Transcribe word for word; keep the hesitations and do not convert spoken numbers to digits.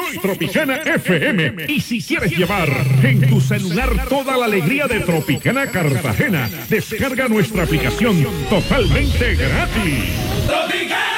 Soy Tropicana F M. Y si quieres llevar en tu celular toda la alegría de Tropicana Cartagena, descarga nuestra aplicación totalmente gratis. Tropicana.